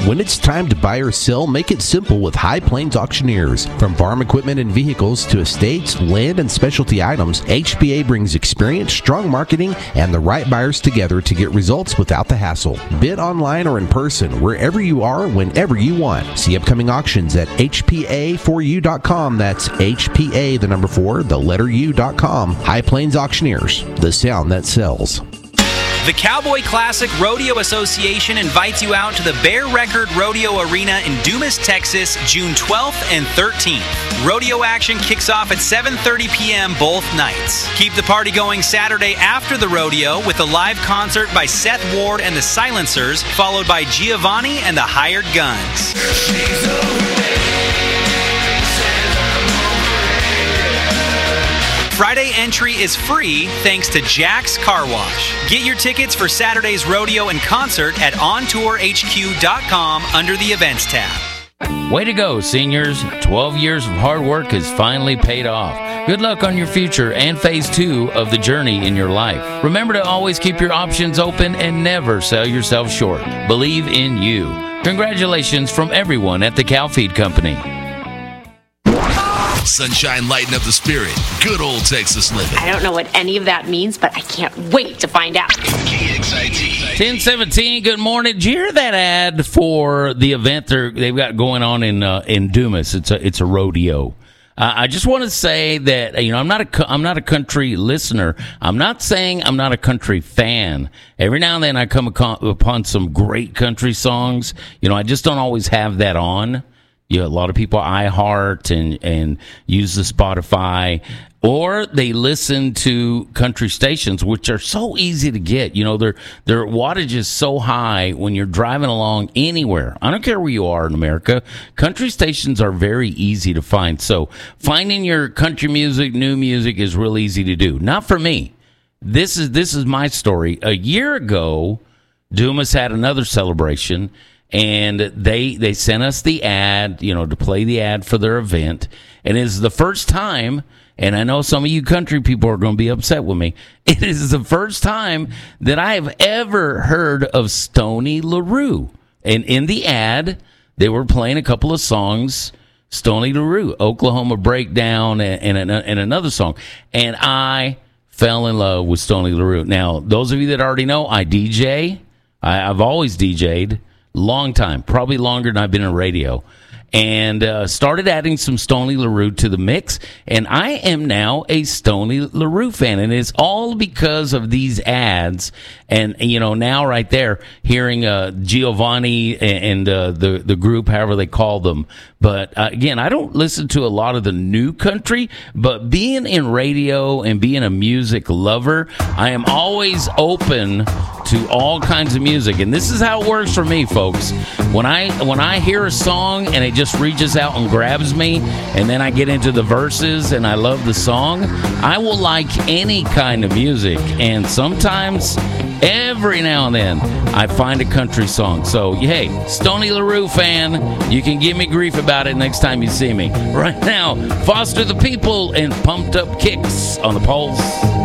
When it's time to buy or sell, make it simple with High Plains Auctioneers. From farm equipment and vehicles to estates, land, and specialty items, HPA brings experience, strong marketing, and the right buyers together to get results without the hassle. Bid online or in person, wherever you are, whenever you want. See upcoming auctions at HPA4U.com. That's HPA, the number 4, the letter U.com. High Plains Auctioneers, the sound that sells. The Cowboy Classic Rodeo Association invites you out to the Bear Record Rodeo Arena in Dumas, Texas, June 12th and 13th. Rodeo action kicks off at 7:30 p.m. both nights. Keep the party going Saturday after the rodeo with a live concert by Seth Ward and the Silencers, followed by Giovanni and the Hired Guns. Friday entry is free thanks to Jack's Car Wash. Get your tickets for Saturday's rodeo and concert at ontourhq.com under the events tab. Way to go, seniors. 12 years of hard work has finally paid off. Good luck on your future and phase 2 of the journey in your life. Remember to always keep your options open and never sell yourself short. Believe in you. Congratulations from everyone at the Cow Feed Company. Sunshine lighten up the spirit. Good old Texas living. I don't know what any of that means, but I can't wait to find out. KXIT. 1017, good morning. Did you hear that ad for the event they've got going on in Dumas? It's a rodeo. I just want to say that I'm not a country listener. I'm not saying I'm not a country fan. Every now and then I come upon some great country songs. I just don't always have that on. A lot of people iHeart and use the Spotify, or they listen to country stations, which are so easy to get. Their wattage is so high when you're driving along anywhere. I don't care where you are in America. Country stations are very easy to find. So finding your country music, new music is real easy to do. Not for me. This is my story. A year ago, Dumas had another celebration. And they sent us the ad, to play the ad for their event. And it's the first time, and I know some of you country people are going to be upset with me, it is the first time that I have ever heard of Stoney LaRue. And in the ad, they were playing a couple of songs, Stoney LaRue, Oklahoma Breakdown, and another song. And I fell in love with Stoney LaRue. Now, those of you that already know, I DJ. I've always DJ'd. Long time, probably longer than I've been in radio, and started adding some Stoney LaRue to the mix, and I am now a Stoney LaRue fan, and it's all because of these ads. And now right there, hearing Giovanni and the group, however they call them. But again, I don't listen to a lot of the new country, but being in radio and being a music lover, I am always open to all kinds of music. And this is how it works for me, folks. When I hear a song and it just reaches out and grabs me, and then I get into the verses and I love the song, I will like any kind of music. And sometimes, every now and then, I find a country song. So, hey, Stoney LaRue fan, you can give me grief about it next time you see me. Right now, Foster the People and Pumped Up Kicks on the Pulse.